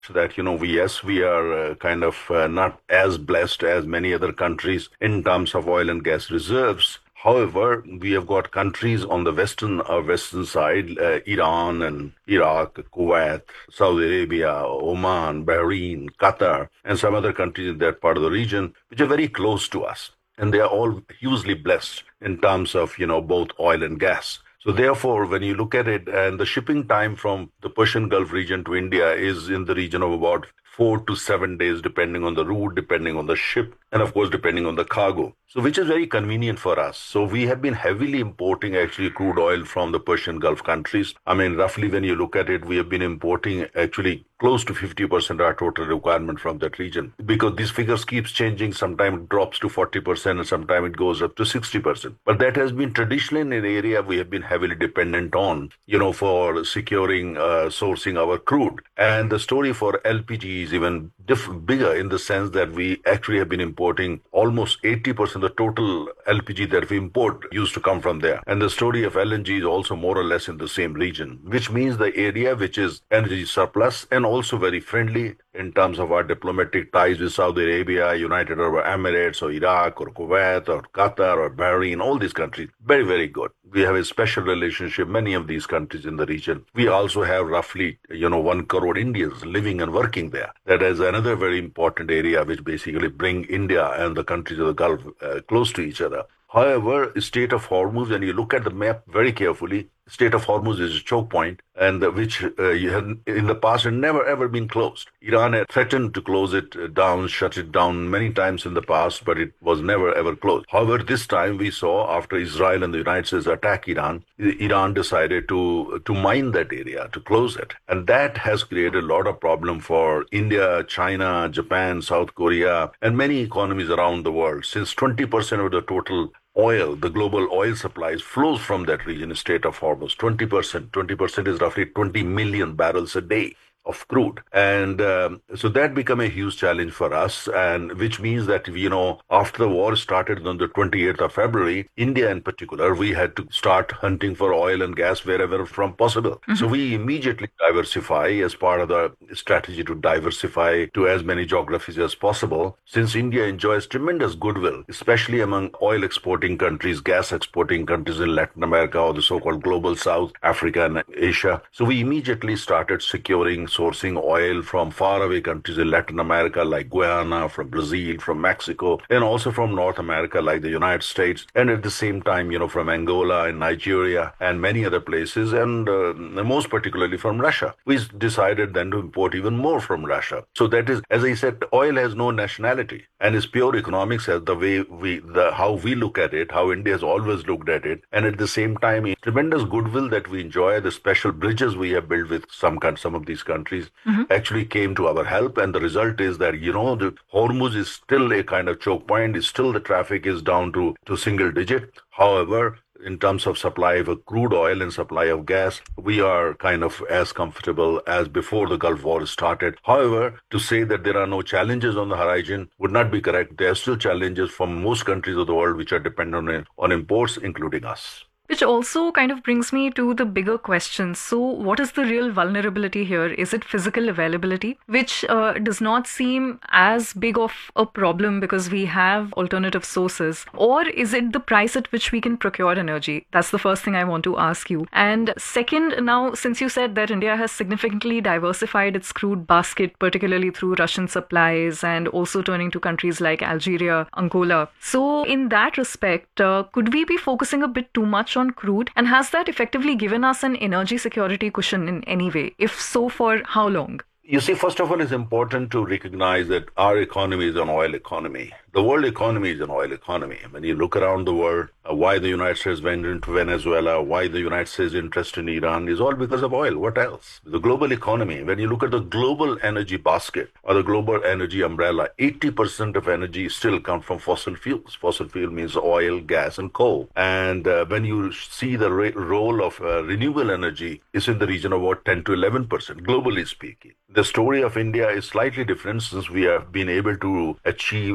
So that, we are kind of not as blessed as many other countries in terms of oil and gas reserves. However, we have got countries on the western side, Iran and Iraq, Kuwait, Saudi Arabia, Oman, Bahrain, Qatar, and some other countries in that part of the region, which are very close to us. And they are all hugely blessed in terms of, both oil and gas. So therefore, when you look at it, and the shipping time from the Persian Gulf region to India is in the region of about 4 to 7 days, depending on the route, depending on the ship, and of course, depending on the cargo. So, which is very convenient for us. So, we have been heavily importing actually crude oil from the Persian Gulf countries. I mean, roughly when you look at it, we have been importing actually close to 50% of our total requirement from that region, because these figures keeps changing. Sometimes it drops to 40% and sometimes it goes up to 60%. But that has been traditionally an area we have been heavily dependent on, for securing, sourcing our crude. And the story for LPG is even bigger in the sense that we actually have been importing almost 80% of the total LPG that we import used to come from there. And the story of LNG is also more or less in the same region, which means the area which is energy surplus and also very friendly in terms of our diplomatic ties with Saudi Arabia, United Arab Emirates, or Iraq, or Kuwait, or Qatar, or Bahrain, all these countries. Very, very good. We have a special relationship, many of these countries in the region. We also have roughly, 1 crore Indians living and working there. That is another very important area which basically bring India and the countries of the Gulf close to each other. However, Strait of Hormuz, and you look at the map very carefully, Strait of Hormuz is a choke point, and which you had in the past had never ever been closed. Iran had threatened to close it down, shut it down many times in the past, but it was never ever closed. However, this time we saw after Israel and the United States attacked Iran, Iran decided to mine that area, to close it. And that has created a lot of problem for India, China, Japan, South Korea, and many economies around the world, since 20% of the total oil, the global oil supplies flows from that region, Strait of Hormuz. 20%. 20% is roughly 20 million barrels a day of crude. And so that became a huge challenge for us, and which means that, after the war started on the 28th of February, India in particular, we had to start hunting for oil and gas wherever from possible. So we immediately diversify as part of the strategy to diversify to as many geographies as possible, since India enjoys tremendous goodwill, especially among oil exporting countries, gas exporting countries in Latin America or the so-called global South, Africa and Asia. So we immediately started sourcing oil from faraway countries in Latin America like Guyana, from Brazil, from Mexico, and also from North America like the United States, and at the same time, from Angola and Nigeria and many other places, and most particularly from Russia. We decided then to import even more from Russia. So that is, as I said, oil has no nationality and is pure economics as the way how we look at it, how India has always looked at it, and at the same time, a tremendous goodwill that we enjoy, the special bridges we have built with some of these countries actually came to our help. And the result is that, the Hormuz is still a kind of choke point, is still the traffic is down to single digit. However, in terms of supply of crude oil and supply of gas, we are kind of as comfortable as before the Gulf War started. However, to say that there are no challenges on the horizon would not be correct. There are still challenges from most countries of the world which are dependent on imports, including us. Which also kind of brings me to the bigger question. So, what is the real vulnerability here? Is it physical availability, which does not seem as big of a problem because we have alternative sources? Or is it the price at which we can procure energy? That's the first thing I want to ask you. And second, now, since you said that India has significantly diversified its crude basket, particularly through Russian supplies and also turning to countries like Algeria, Angola. So, in that respect, could we be focusing a bit too much on crude, and has that effectively given us an energy security cushion in any way? If so, for how long? You see, first of all, it's important to recognize that our economy is an oil economy. The world economy is an oil economy. When you look around the world, why the United States went into Venezuela, why the United States interest in Iran is all because of oil. What else? The global economy, when you look at the global energy basket or the global energy umbrella, 80% of energy still comes from fossil fuels. Fossil fuel means oil, gas, and coal. And when you see the role of renewable energy is in the region of about 10 to 11%, globally speaking. The story of India is slightly different since we have been able to achieve a lot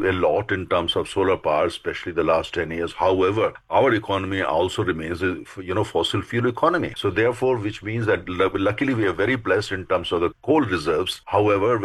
talked in terms of solar power, especially the last 10 years. However, our economy also remains a, fossil fuel economy. So therefore, which means that luckily we are very blessed in terms of the coal reserves. However,